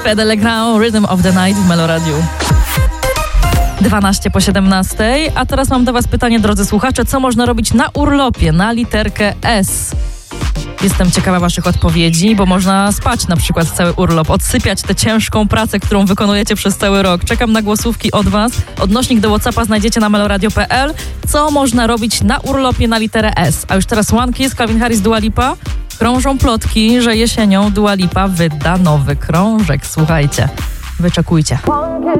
Fede Le Grand, Rhythm of the Night w Meloradiu. 12 po 17, a teraz mam do was pytanie, drodzy słuchacze, co można robić na urlopie na literkę S? Jestem ciekawa waszych odpowiedzi, bo można spać na przykład cały urlop, odsypiać tę ciężką pracę, którą wykonujecie przez cały rok. Czekam na głosówki od was. Odnośnik do WhatsAppa znajdziecie na meloradio.pl. Co można robić na urlopie na literę S? A już teraz One Kiss, Calvin Harris, Dua Lipa. Krążą plotki, że jesienią Dua Lipa wyda nowy krążek. Słuchajcie, wyczekujcie.